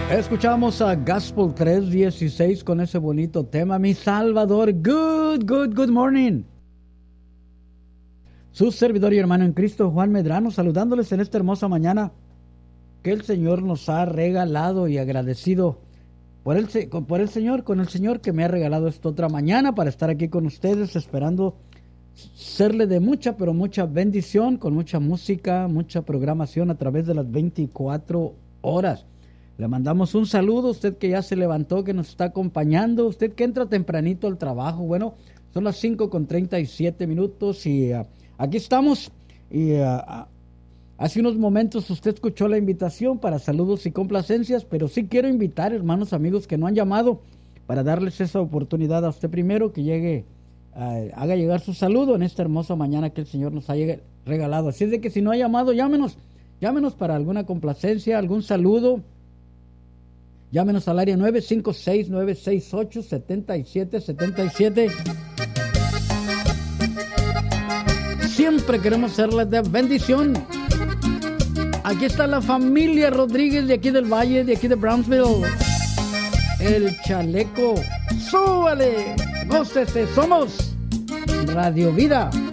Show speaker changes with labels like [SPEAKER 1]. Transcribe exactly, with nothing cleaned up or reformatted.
[SPEAKER 1] Escuchamos a Gospel tres dieciséis con ese bonito tema, Mi Salvador. Good, good, good morning. Su servidor y hermano en Cristo, Juan Medrano, saludándoles en esta hermosa mañana que el Señor nos ha regalado y agradecido por el, por el Señor, con el Señor que me ha regalado esta otra mañana para estar aquí con ustedes, esperando serle de mucha, pero mucha bendición, con mucha música, mucha programación a través de las veinticuatro horas. Le mandamos un saludo a usted que ya se levantó, que nos está acompañando, usted que entra tempranito al trabajo. Bueno, son las cinco con treinta y siete minutos y uh, aquí estamos. Y uh, hace unos momentos usted escuchó la invitación para saludos y complacencias, pero sí quiero invitar, hermanos, amigos que no han llamado, para darles esa oportunidad a usted primero, que llegue, uh, haga llegar su saludo en esta hermosa mañana que el Señor nos ha regalado. Así es de que si no ha llamado, llámenos, llámenos para alguna complacencia, algún saludo. Llámenos al área nueve cinco seis, nueve seis ocho, siete siete siete siete. Siempre queremos serles de bendición. Aquí está la familia Rodríguez de aquí del Valle, de aquí de Brownsville. El Chaleco. ¡Súbale! ¡Gócese! Somos Radio Vida.